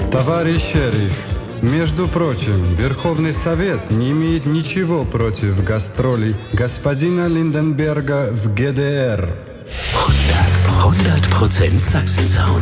Товарищ шериф, между прочим, Верховный Совет не имеет ничего против гастролей господина Lindenberger в ГДР. 100% Sachsensound.